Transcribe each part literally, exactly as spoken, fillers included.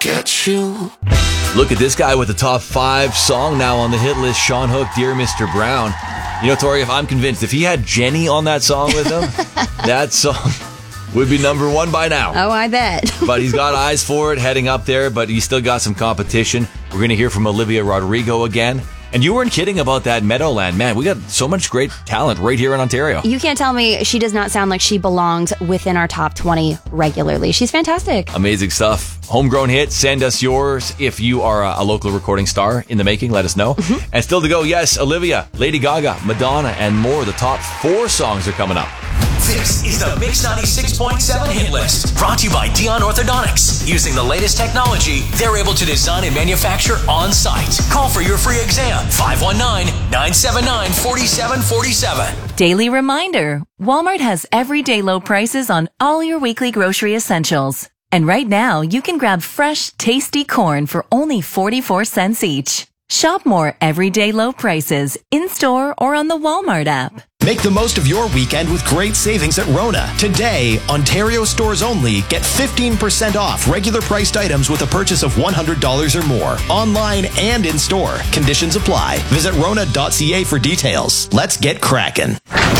forget you. Look at this guy with the top five song now on the hit list, Sean Hook, Dear Mister Brown. You know, Tori, if I'm convinced, if he had Jenny on that song with him, that song would be number one by now. Oh, I bet. But he's got eyes for it, heading up there, but he's still got some competition. We're going to hear from Olivia Rodrigo again. And you weren't kidding about that Meadowland. Man, we got so much great talent right here in Ontario. You can't tell me she does not sound like she belongs within our top twenty regularly. She's fantastic. Amazing stuff. Homegrown hit. Send us yours if you are a, a local recording star in the making. Let us know. Mm-hmm. And still to go, yes, Olivia, Lady Gaga, Madonna, and more. The top four songs are coming up. This is the Mix ninety-six point seven hit list, brought to you by Dion Orthodontics. Using the latest technology, they're able to design and manufacture on-site. Call for your free exam, five one nine, nine seven nine, four seven four seven. Daily reminder, Walmart has everyday low prices on all your weekly grocery essentials. And right now, you can grab fresh, tasty corn for only forty-four cents each. Shop more everyday low prices in-store or on the Walmart app. Make the most of your weekend with great savings at Rona. Today, Ontario stores only get fifteen percent off regular priced items with a purchase of one hundred dollars or more. Online and in-store. Conditions apply. Visit rona dot c a for details. Let's get cracking.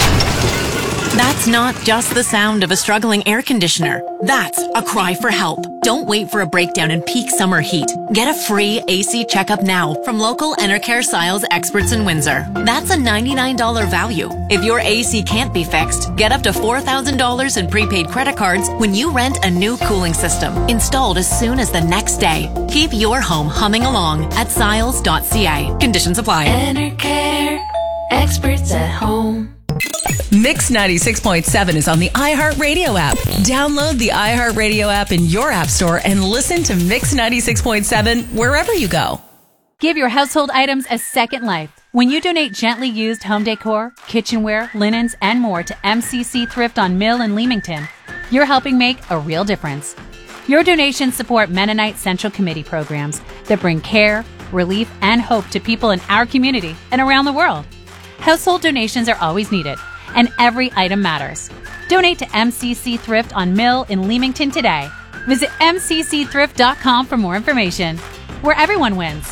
That's not just the sound of a struggling air conditioner. That's a cry for help. Don't wait for a breakdown in peak summer heat. Get a free A C checkup now from local Enercare Siles experts in Windsor. That's a ninety-nine dollars value. If your A C can't be fixed, get up to four thousand dollars in prepaid credit cards when you rent a new cooling system, installed as soon as the next day. Keep your home humming along at siles dot c a. Conditions apply. Enercare, experts at home. Mix ninety-six point seven is on the iHeartRadio app. Download the iHeartRadio app in your app store and listen to Mix ninety-six point seven wherever you go. Give your household items a second life. When you donate gently used home decor, kitchenware, linens, and more to M C C Thrift on Mill in Leamington, you're helping make a real difference. Your donations support Mennonite Central Committee programs that bring care, relief, and hope to people in our community and around the world. Household donations are always needed, and every item matters. Donate to M C C Thrift on Mill in Leamington today. Visit m c c thrift dot com for more information, where everyone wins.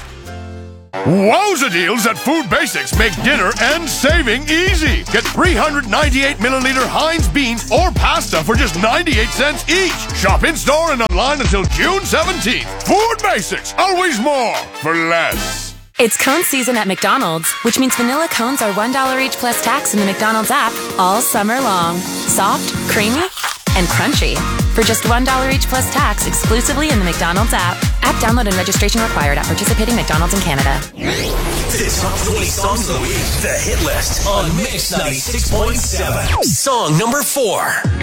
Wowza deals at Food Basics make dinner and saving easy. Get three hundred ninety-eight milliliter Heinz beans or pasta for just ninety-eight cents each. Shop in-store and online until June seventeenth. Food Basics, always more for less. It's cone season at McDonald's, which means vanilla cones are one dollar each plus tax in the McDonald's app all summer long. Soft, creamy, and crunchy. For just one dollar each plus tax exclusively in the McDonald's app. App download and registration required at participating McDonald's in Canada. The top twenty songs of the week. The hit list on Mix ninety-six point seven. Song number four.